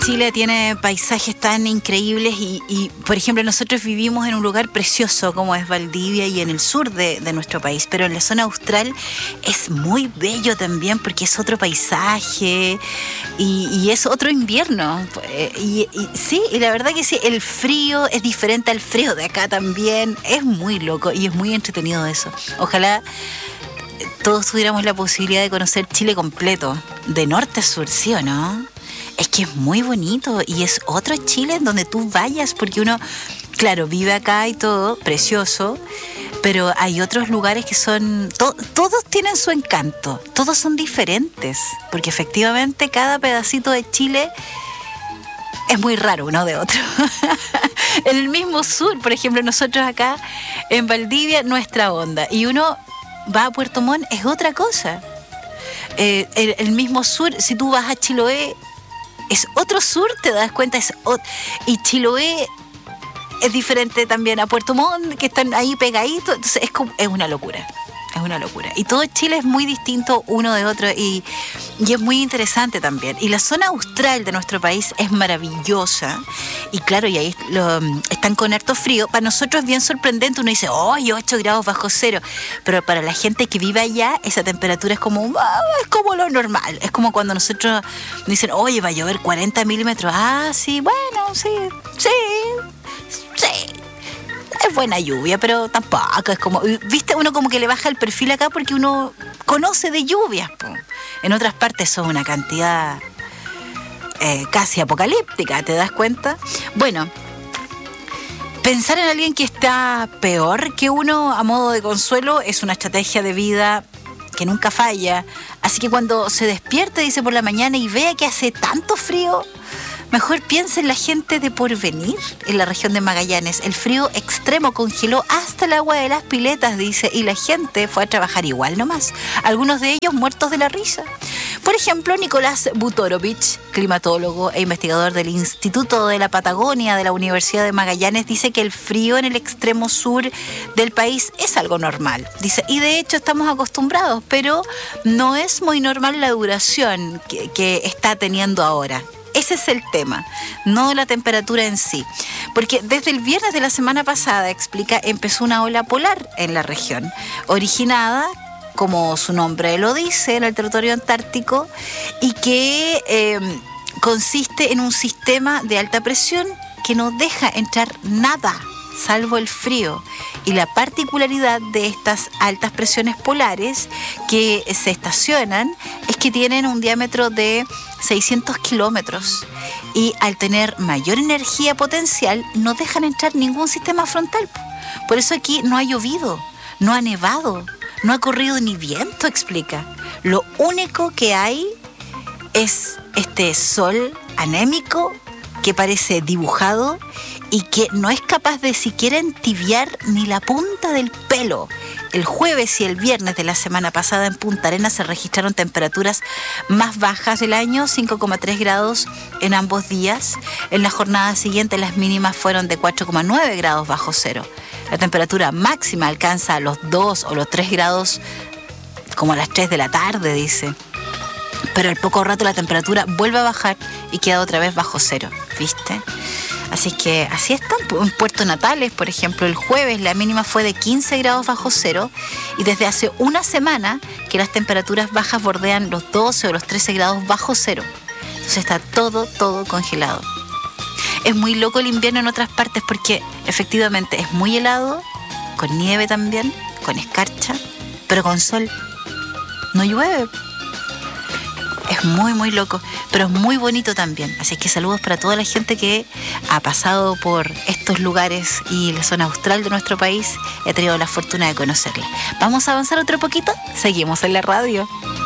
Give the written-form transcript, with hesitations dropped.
Chile tiene paisajes tan increíbles y, por ejemplo, nosotros vivimos en un lugar precioso como es Valdivia y en el sur de nuestro país, pero en la zona austral es muy bello también porque es otro paisaje y es otro invierno. Sí, y la verdad que sí, el frío es diferente al frío de acá también. Es muy loco y es muy entretenido eso. Ojalá todos tuviéramos la posibilidad de conocer Chile completo, de norte a sur, ¿sí o no? Es que es muy bonito y es otro Chile en donde tú vayas, porque uno, claro, vive acá y todo, precioso, pero hay otros lugares que son, todos tienen su encanto, todos son diferentes, porque efectivamente cada pedacito de Chile es muy raro uno de otro. En el mismo sur, por ejemplo, nosotros acá en Valdivia, nuestra onda, y uno va a Puerto Montt, es otra cosa. El mismo sur, si tú vas a Chiloé, es otro sur, te das cuenta, y Chiloé es diferente también a Puerto Montt, que están ahí pegaditos, entonces es una locura. Es una locura. Y todo Chile es muy distinto uno de otro y es muy interesante también. Y la zona austral de nuestro país es maravillosa. Y claro, y ahí están con harto frío. Para nosotros es bien sorprendente. Uno dice, 8 grados bajo cero. Pero para la gente que vive allá, esa temperatura es como lo normal. Es como cuando nosotros dicen, oye, va a llover 40 milímetros. Ah, sí, bueno, sí. Es buena lluvia, pero tampoco es como... ¿Viste? Uno como que le baja el perfil acá porque uno conoce de lluvias, po. En otras partes son una cantidad casi apocalíptica, ¿te das cuenta? Bueno, pensar en alguien que está peor que uno a modo de consuelo es una estrategia de vida que nunca falla. Así que cuando se despierte, dice, por la mañana y vea que hace tanto frío, mejor piensa en la gente de Porvenir, en la región de Magallanes. El frío extremo congeló hasta el agua de las piletas, dice, y la gente fue a trabajar igual nomás. Algunos de ellos muertos de la risa. Por ejemplo, Nicolás Butorovich, climatólogo e investigador del Instituto de la Patagonia de la Universidad de Magallanes, dice que el frío en el extremo sur del país es algo normal. Dice, y de hecho estamos acostumbrados, pero no es muy normal la duración que está teniendo ahora. Ese es el tema, no la temperatura en sí. Porque desde el viernes de la semana pasada, explica, empezó una ola polar en la región, originada, como su nombre lo dice, en el territorio antártico, y que consiste en un sistema de alta presión que no deja entrar nada, salvo el frío. Y la particularidad de estas altas presiones polares que se estacionan es que tienen un diámetro de 600 kilómetros y al tener mayor energía potencial no dejan entrar ningún sistema frontal. Por eso aquí no ha llovido, no ha nevado, no ha corrido ni viento, explica. Lo único que hay es este sol anémico que parece dibujado y que no es capaz de siquiera entibiar ni la punta del pelo. El jueves y el viernes de la semana pasada en Punta Arenas se registraron temperaturas más bajas del año, 5,3 grados en ambos días. En la jornada siguiente las mínimas fueron de 4,9 grados bajo cero. La temperatura máxima alcanza los 2 o los 3 grados como a las 3 de la tarde, dice. Pero al poco rato la temperatura vuelve a bajar y queda otra vez bajo cero, ¿viste? Así que así están. En Puerto Natales, por ejemplo, el jueves la mínima fue de 15 grados bajo cero y desde hace una semana que las temperaturas bajas bordean los 12 o los 13 grados bajo cero. Entonces está todo congelado. Es muy loco el invierno en otras partes porque efectivamente es muy helado, con nieve también, con escarcha, pero con sol. No llueve. Es muy loco, pero es muy bonito también. Así que saludos para toda la gente que ha pasado por estos lugares y la zona austral de nuestro país. He tenido la fortuna de conocerla. Vamos a avanzar otro poquito. Seguimos en la radio.